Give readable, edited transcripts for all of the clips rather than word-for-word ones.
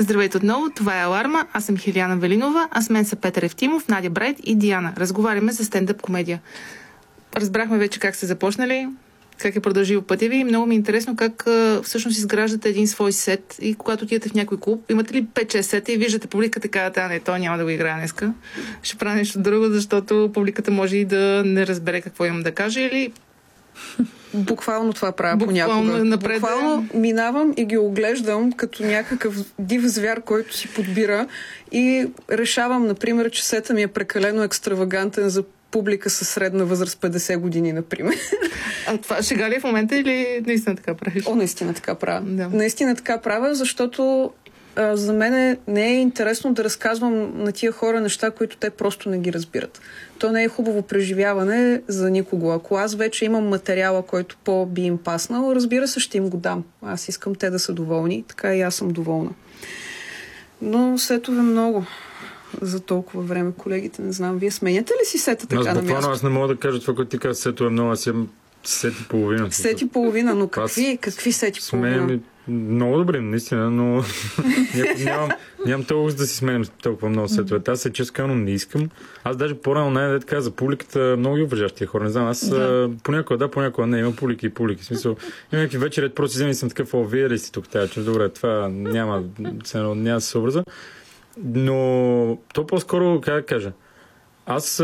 Здравейте отново, това е Аларма, аз съм Хиляна Велинова, а с мен са Петър Евтимов, Надя Брайт и Диана. Разговаряме за стендъп комедия. Разбрахме вече как сте започнали, как е продължил пътя ви и много ми е интересно как всъщност изграждате един свой сет и когато отидете в някой клуб, имате ли 5-6 сета и виждате публиката, казвате, не, той няма да го играе днеска, ще прави нещо друго, защото публиката може и да не разбере какво имам да кажа или... Буквално това правя понякога. Буквално минавам и ги оглеждам като някакъв див звяр, който си подбира и решавам, например, че сета ми е прекалено екстравагантен за публика със средна възраст 50 години, например. А това шега ли е в момента или наистина така правиш? Наистина така правя. Да. Наистина така правя, защото за мен не е интересно да разказвам на тия хора неща, които те просто не ги разбират. То не е хубаво преживяване за никого. Ако аз вече имам материала, който по-би им паснал, разбира се, ще им го дам. Аз искам те да са доволни, така и аз съм доволна. Но сетове много за толкова време. Колегите, не знам, вие сменяте ли си сета така на място? Аз не мога да кажа това, което ти каза, сетове много, аз имам сет и половина. Сет и половина, но какви сети и половина? Много добре, наистина, но нямам толкова да си сменям толкова много сетове. Аз се честно не искам. Аз даже по-рано най-дете каза за публиката, много ги уважаваш тия хора. Не знам, аз понякога не, има публики и публики. В смисъл, има някакви вечери, просто вземи съм такъв, вие ли сте тук тази, че добре, това няма да се образа. Но то по-скоро, как да кажа, аз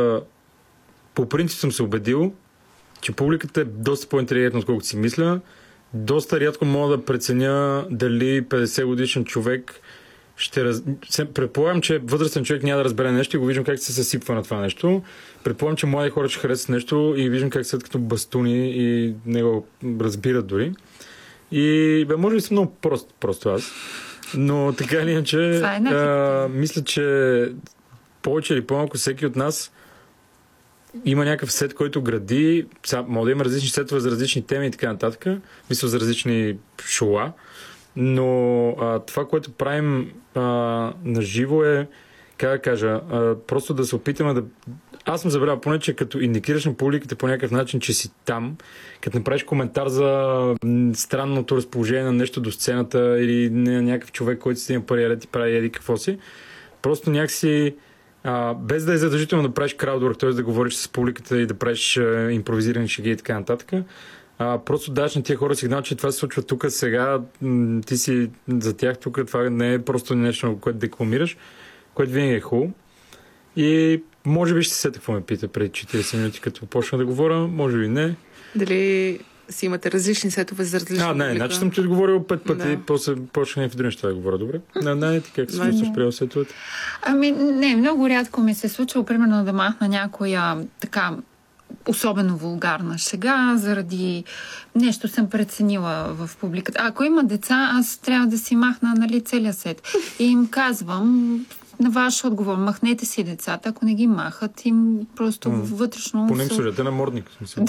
по принцип съм се убедил, че публиката е доста по-интелигентна, отколкото си мисля. Доста рядко мога да преценя дали 50 годишен човек предполагам, че възрастен човек няма да разбере нещо и го виждам как се съсипва на това нещо. Предполагам, че млади хора ще харесат нещо и виждам как са като бастуни и не го разбират дори. И може би съм много просто аз. Но така или иначе мисля, че повече или по-малко всеки от нас има някакъв сет, който гради. Може да има различни сетове за различни теми и така нататък. Мисля за различни шоуа. Но това, което правим на живо е, как да кажа, просто да се опитаме да... Аз съм забравял поне, че като индикираш на публиката по някакъв начин, че си там, като направиш коментар за странното разположение на нещо до сцената или някакъв човек, който си има пари ред и прави еди какво си, просто някакси без да е задължително да правиш краудворк, т.е. да говориш с публиката и да правиш импровизирани шеги и така нататък. Просто даш на тия хора сигнал, че това се случва тук сега, ти си за тях тук, това не е просто нещо, което декламираш, което винаги е хубаво. И може би ще се сета какво ме пита преди 40 минути, като почна да говоря, може би не. Дали си имате различни сетове за различни публика? Не, значи съм ти отговорил 5 пъти и после почнах в други неща да говоря. Добре? Не, ти как се чувстваш при сетовете? Не, много рядко ми се случва, примерно, да махна някоя така особено вулгарна шега, заради нещо съм преценила в публиката. Ако има деца, аз трябва да си махна, целия сет. И им казвам, на ваш отговор, махнете си децата, ако не ги махат, им просто вътрешно... Поне им служате на мордник.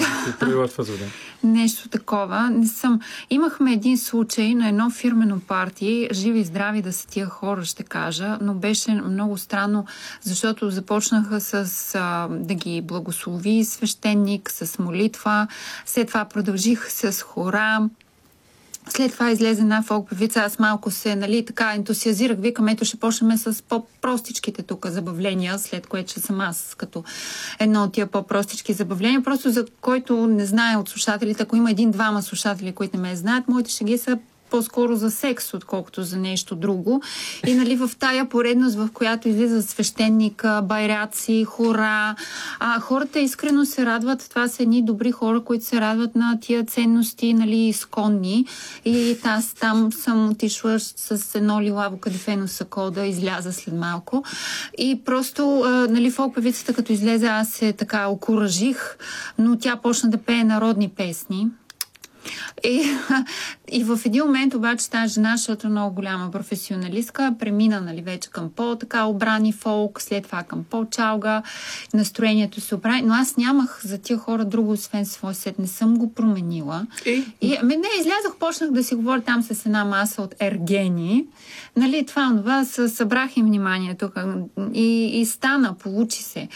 Нещо такова. Не съм. Имахме един случай на едно фирмено парти, живи и здрави да са тия хора, ще кажа, но беше много странно, защото започнаха да ги благослови свещеник, с молитва, след това продължих с хора. След това излезе една фолк певица, аз малко се, така ентусиазирах, викам, ето ще почнем с по-простичките тук забавления, след което ще съм аз като едно от тия по-простички забавления, просто за който не знае от слушателите, ако има един-двама слушатели, които не ме знаят, моите шеги са по-скоро за секс, отколкото за нещо друго. И в тая поредност, в която излиза свещеник, байраци, хора, хората искрено се радват. Това са едни добри хора, които се радват на тия ценности, изконни. И аз там съм отишла с едно лилаво кадифено сако да изляза след малко. И просто, фолк певицата като излезе, аз се така окуражих, но тя почна да пее народни песни. И в един момент обаче тази жена, защото е много голяма професионалистка, премина вече към по-така обрани фолк, след това към по-чалга, настроението се оправи, но аз нямах за тия хора друго, освен свой сет, не съм го променила. Излязох, почнах да си говоря там с една маса от ергени, това събрах им вниманието и стана, получи се.